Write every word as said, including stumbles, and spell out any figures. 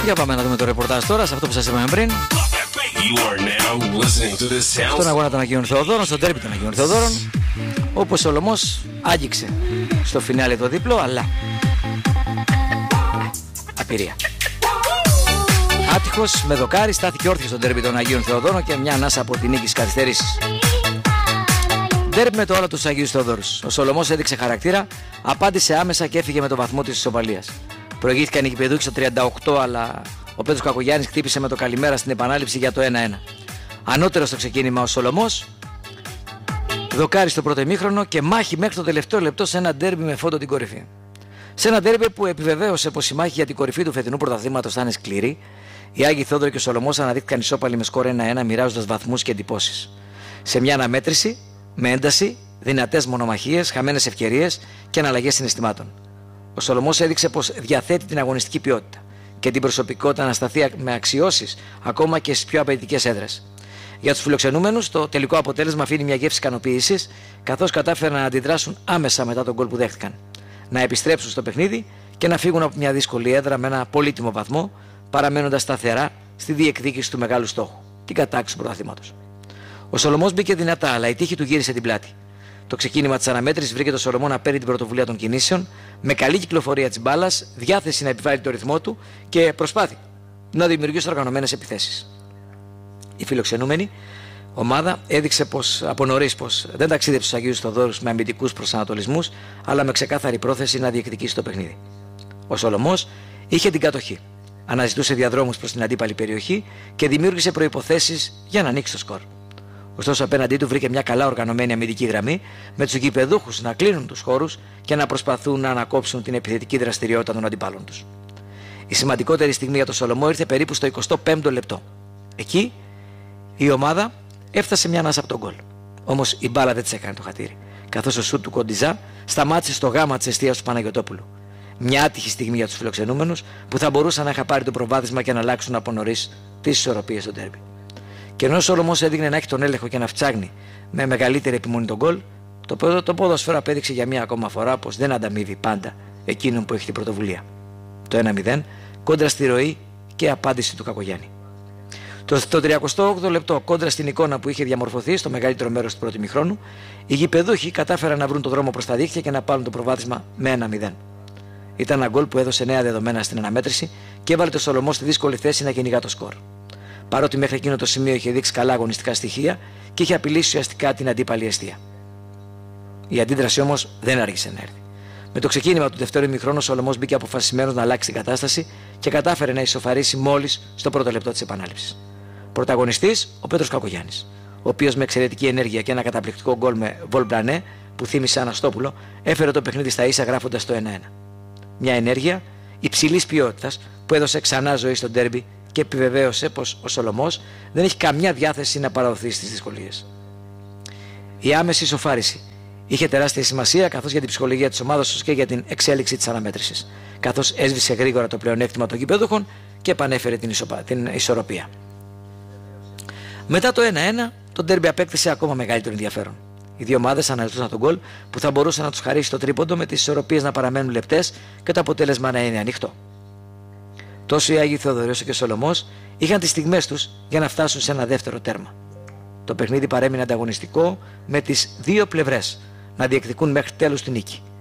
Για πάμε να δούμε το ρεπορτάζ τώρα σε αυτό που σας είπαμε πριν. Στον αγώνα των Αγίων Θεοδόρων, στον τέρμπι των Αγίων Θεοδόρων, όπου ο Σολωμός άγγιξε στο φινάλε το δίπλο, αλλά απειρία. Άτυχος με δοκάρι, στάθηκε όρθιος στον τέρμπι των Αγίων Θεοδόρων και μια ανάσα από την νίκη στις καθυστερήσεις. Τέρμπι με το όλο τους Αγίους Θεοδόρους. Ο Σολωμός έδειξε χαρακτήρα, απάντησε άμεσα και έφυγε με το βαθμό της ισοπαλίας. Προηγήθηκαν οι γηπεδούχοι στο τριάντα οκτώ, αλλά ο Πέτρος Κακογιάννης χτύπησε με το καλημέρα στην επανάληψη για το ένα ένα. Ανώτερο στο ξεκίνημα ο Σολωμός, δοκάρι στο πρώτο ημίχρονο και μάχη μέχρι το τελευταίο λεπτό σε ένα ντέρμπι με φόντο την κορυφή. Σε ένα ντέρμπι που επιβεβαίωσε πως η μάχη για την κορυφή του φετινού πρωταθλήματος θα είναι σκληρή, οι Άγιοι Θεόδωροι και ο Σολωμός αναδείχθηκαν ισόπαλοι με σκορ ένα ένα, μοιράζοντας βαθμούς και εντυπώσεις. Σε μια αναμέτρηση με ένταση, δυνατές μονομαχίες, χαμένες ευκαιρίες και αναλλαγές συναισθημάτων. Ο Σολωμός έδειξε πως διαθέτει την αγωνιστική ποιότητα και την προσωπικότητα να σταθεί με αξιώσεις ακόμα και στις πιο απαιτητικές έδρες. Για τους φιλοξενούμενους, το τελικό αποτέλεσμα αφήνει μια γεύση ικανοποίησης, καθώς κατάφεραν να αντιδράσουν άμεσα μετά τον γκολ που δέχτηκαν, να επιστρέψουν στο παιχνίδι και να φύγουν από μια δύσκολη έδρα με ένα πολύτιμο βαθμό, παραμένοντας σταθερά στη διεκδίκηση του μεγάλου στόχου, την κατάκτηση του πρωταθλήματος. Ο Σολωμός μπήκε δυνατά, αλλά η τύχη του γύρισε την πλάτη. Το ξεκίνημα της αναμέτρησης βρήκε τον Σολωμό να παίρνει την πρωτοβουλία των κινήσεων, με καλή κυκλοφορία της μπάλας, διάθεση να επιβάλλει το ρυθμό του και προσπάθεια να δημιουργήσει οργανωμένες επιθέσεις. Η φιλοξενούμενη ομάδα έδειξε πως, από νωρίς πως δεν ταξίδεψε στους Αγίους Θεοδόρους με αμυντικούς προσανατολισμούς, αλλά με ξεκάθαρη πρόθεση να διεκδικήσει το παιχνίδι. Ο Σολωμός είχε την κατοχή, αναζητούσε διαδρόμους προς την αντίπαλη περιοχή και δημιούργησε προϋποθέσεις για να ανοίξει το σκορ. Ωστόσο, απέναντί του βρήκε μια καλά οργανωμένη αμυντική γραμμή, με τους γηπεδούχους να κλείνουν τους χώρους και να προσπαθούν να ανακόψουν την επιθετική δραστηριότητα των αντιπάλων τους. Η σημαντικότερη στιγμή για τον Σολωμό ήρθε περίπου στο εικοστό πέμπτο λεπτό. Εκεί η ομάδα έφτασε μια ανάσα από τον γκολ. Όμως η μπάλα δεν της έκανε το χατήρι, καθώς ο σουτ του Κοντιζά σταμάτησε στο γάμα της εστίας του Παναγιωτόπουλου. Μια άτυχη στιγμή για τους φιλοξενούμενους που θα μπορούσαν να είχαν πάρει το προβάδισμα και να αλλάξουν από νωρίς τις ισορροπίες στο ντέρμπι. Και ενώ ο Σολωμός έδειχνε να έχει τον έλεγχο και να φτιάχνει με μεγαλύτερη επιμονή τον γκολ, το, το ποδόσφαιρο απέδειξε για μία ακόμα φορά πως δεν ανταμείβει πάντα εκείνον που έχει την πρωτοβουλία. Το ένα μηδέν κόντρα στη ροή και απάντηση του Κακογιάννη. Το, το τριακοστό όγδοο λεπτό, κόντρα στην εικόνα που είχε διαμορφωθεί στο μεγαλύτερο μέρος του πρώτου ημιχρόνου, οι γηπεδούχοι κατάφεραν να βρουν τον δρόμο προς τα δίχτυα και να πάρουν το προβάδισμα με ένα μηδέν. Ήταν ένα γκολ που έδωσε νέα δεδομένα στην αναμέτρηση και έβαλε το Σολωμό στη δύσκολη θέση να κυνηγά το σκορ. Παρότι μέχρι εκείνο το σημείο είχε δείξει καλά αγωνιστικά στοιχεία και είχε απειλήσει ουσιαστικά την αντίπαλη εστία. Η αντίδραση όμως δεν άργησε να έρθει. Με το ξεκίνημα του δεύτερου ημιχρόνου, ο Σολωμός μπήκε αποφασισμένος να αλλάξει την κατάσταση και κατάφερε να ισοφαρίσει μόλις στο πρώτο λεπτό της επανάληψης. Πρωταγωνιστής ο Πέτρος Κακογιάννης, ο οποίος με εξαιρετική ενέργεια και ένα καταπληκτικό γκολ με Βολμπρανέ που θύμισε Αναστόπουλο, έφερε το παιχνίδι στα ίσα γράφοντας το ένα ένα. Μια ενέργεια υψηλής ποιότητας που έδωσε ξανά ζωή στο ντέρμπι και επιβεβαίωσε πως ο Σολωμός δεν έχει καμιά διάθεση να παραδοθεί στις δυσκολίες. Η άμεση ισοφάριση είχε τεράστια σημασία καθώς για την ψυχολογία της ομάδας όσο και για την εξέλιξη της αναμέτρησης, καθώς έσβησε γρήγορα το πλεονέκτημα των γηπεδούχων και επανέφερε την, ισοπα... την ισορροπία. Μετά το ένα ένα, το ντέρμπι απέκτησε ακόμα μεγαλύτερο ενδιαφέρον. Οι δύο ομάδες αναζητούσαν τον γκολ που θα μπορούσε να τους χαρίσει το τρίποντο, με τις ισορροπίες να παραμένουν λεπτές και το αποτέλεσμα να είναι ανοιχτό. Τόσο οι Άγιοι Θεοδωροί όσο και ο Σολωμός είχαν τις στιγμές τους για να φτάσουν σε ένα δεύτερο τέρμα. Το παιχνίδι παρέμεινε ανταγωνιστικό, με τις δύο πλευρές να διεκδικούν μέχρι τέλους τη νίκη.